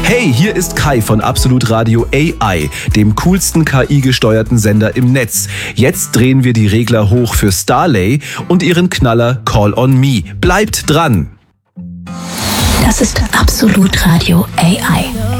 Hey, hier ist Kai von Absolut Radio AI, dem coolsten KI-gesteuerten Sender im Netz. Jetzt drehen wir die Regler hoch für Starlay und ihren Knaller Call on Me. Bleibt dran! Das ist Absolut Radio AI.